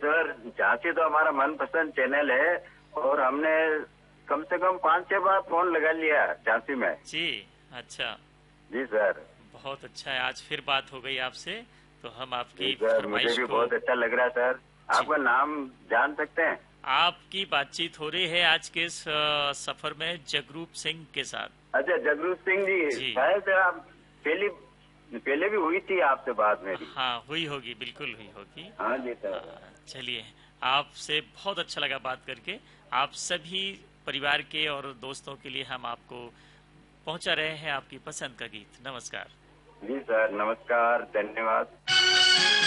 Sir, Jhansi तो हमारा मनपसंद चैनल है और हमने कम से कम 5-6 बार फोन लगा लिया झांसी में। जी, अच्छा, जी सर। बहुत अच्छा है। आज फिर बात हो गई आपसे, तो हम जी आपकी सर, मुझे फरमाइश भी को। बहुत अच्छा लग रहा है सर। जी, आपका नाम जान सकते हैं? आपकी बातचीत हो रही है आज के इस सफर में जगरूप सिंह के साथ। अच्छा, जगरूप सिंह जी, जी, शायद आप पहली पहले भी हुई थी आपसे बात मेरी। हाँ, हुई होगी, बिल्कुल हुई होगी। हाँ जी सर। हाँ, चलिए, आपसे बहुत अच्छा लगा बात करके। आप सभी परिवार के और दोस्तों के लिए हम आपको पहुंचा रहे हैं आपकी पसंद का गीत। नमस्कार। जी सर, नमस्कार, धन्यवाद।